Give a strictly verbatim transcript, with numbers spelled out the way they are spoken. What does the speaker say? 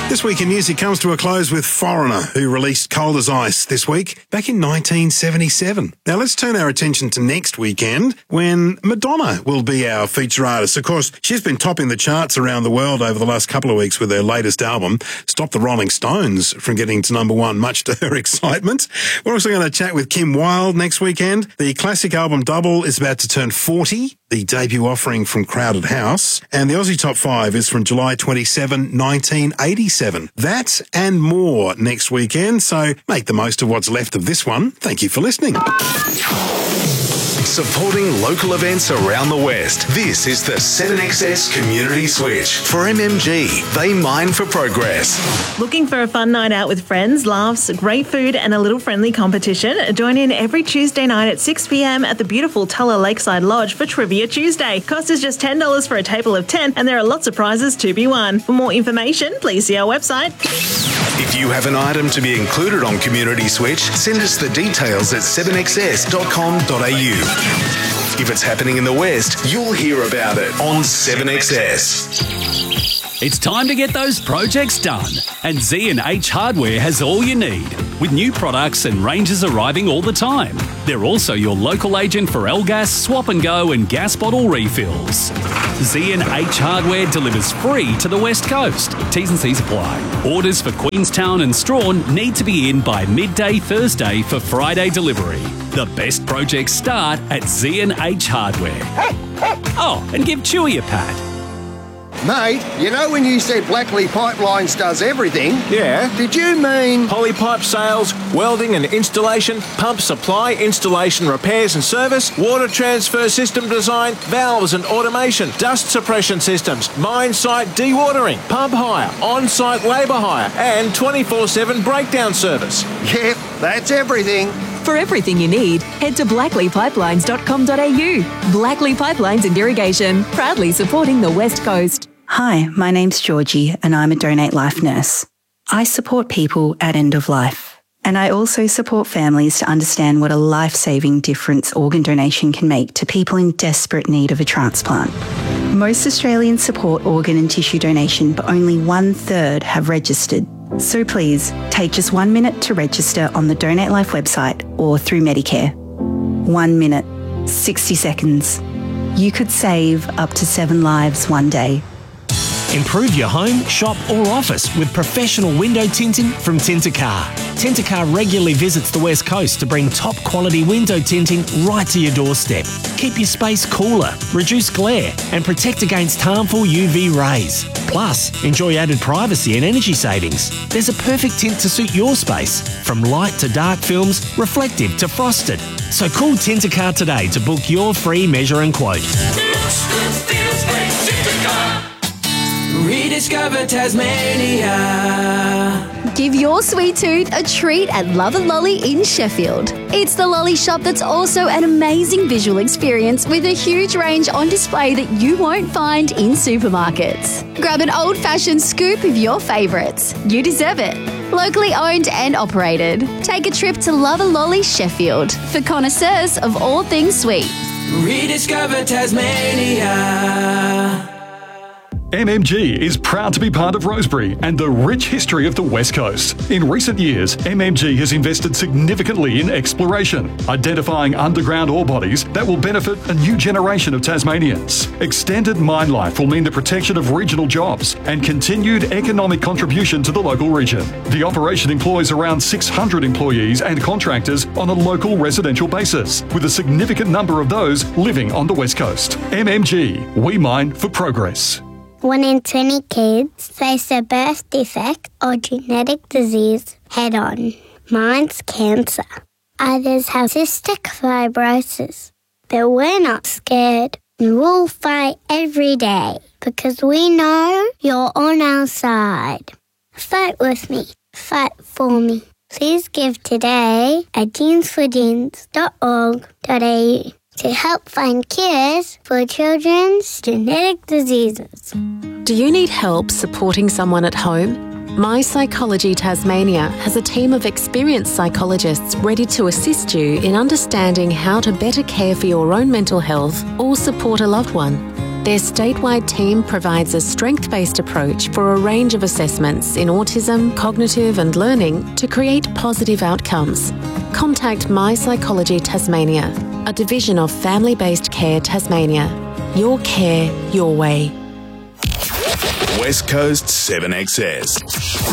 This week in music comes to a close with Foreigner, who released Cold as Ice this week, back in nineteen seventy-seven. Now let's turn our attention to next weekend, when Madonna will be our feature artist. Of course, she's been topping the charts around the world over the last couple of weeks with her latest album, Stop the Rolling Stones from getting to number one, much to her excitement. We're also going to chat with Kim Wilde next weekend. The classic album Double is about to turn forty, the debut offering from Crowded House, and the Aussie Top five is from July twenty-seventh, nineteen eighty-seven. That and more next weekend, so make the most of what's left of this one. Thank you for listening. Supporting local events around the West. This is the seven X S Community Switch. For M M G, they mine for progress. Looking for a fun night out with friends, laughs, great food and a little friendly competition? Join in every Tuesday night at six p m at the beautiful Tulla Lakeside Lodge for Trivia Tuesday. Cost is just ten dollars for a table of ten and there are lots of prizes to be won. For more information, please see our website. If you have an item to be included on Community Switch, send us the details at seven x s dot com dot a u. If it's happening in the West, you'll hear about it on seven X S. It's time to get those projects done, and Z and H Hardware has all you need, with new products and ranges arriving all the time. They're also your local agent for L-Gas, Swap and Go and gas bottle refills. Z and H Hardware delivers free to the West Coast. T's and C's apply. Orders for Queenstown and Strawn need to be in by midday Thursday for Friday delivery. The best projects start at Z and H Hardware. Oh, and give Chewy a pat. Mate, you know when you said Blackley Pipelines does everything? Yeah. Did you mean Polypipe sales, welding and installation, pump supply, installation, repairs and service, water transfer system design, valves and automation, dust suppression systems, mine site dewatering, pump hire, on-site labour hire and twenty-four seven breakdown service? Yep, that's everything. For everything you need, head to blackley pipelines dot com dot a u. Blackley Pipelines and Irrigation, proudly supporting the West Coast. Hi, my name's Georgie and I'm a Donate Life nurse. I support people at end of life, and I also support families to understand what a life-saving difference organ donation can make to people in desperate need of a transplant. Most Australians support organ and tissue donation, but only one-third have registered. So please, take just one minute to register on the Donate Life website or through Medicare. One minute, sixty seconds. You could save up to seven lives one day. Improve your home, shop or office with professional window tinting from Tintercar. Tintercar regularly visits the West Coast to bring top quality window tinting right to your doorstep. Keep your space cooler, reduce glare and protect against harmful U V rays. Plus, enjoy added privacy and energy savings. There's a perfect tint to suit your space, from light to dark films, reflective to frosted. So call Tintercar today to book your free measure and quote. Rediscover Tasmania. Give your sweet tooth a treat at Love and Lolly in Sheffield. It's the lolly shop that's also an amazing visual experience with a huge range on display that you won't find in supermarkets. Grab an old-fashioned scoop of your favourites. You deserve it. Locally owned and operated. Take a trip to Love and Lolly Sheffield for connoisseurs of all things sweet. Rediscover Tasmania. M M G is proud to be part of Rosebery and the rich history of the West Coast. In recent years, M M G has invested significantly in exploration, identifying underground ore bodies that will benefit a new generation of Tasmanians. Extended mine life will mean the protection of regional jobs and continued economic contribution to the local region. The operation employs around six hundred employees and contractors on a local residential basis, with a significant number of those living on the West Coast. M M G, we mine for progress. One in twenty kids face a birth defect or genetic disease head-on. Mine's cancer. Others have cystic fibrosis. But we're not scared. We'll fight every day because we know you're on our side. Fight with me. Fight for me. Please give today at jeans for jeans dot org dot a u. to help find cures for children's genetic diseases. Do you need help supporting someone at home? My Psychology Tasmania has a team of experienced psychologists ready to assist you in understanding how to better care for your own mental health or support a loved one. Their statewide team provides a strength-based approach for a range of assessments in autism, cognitive and learning to create positive outcomes. Contact My Psychology Tasmania, a division of Family-Based Care Tasmania. Your care, your way. West Coast seven X S.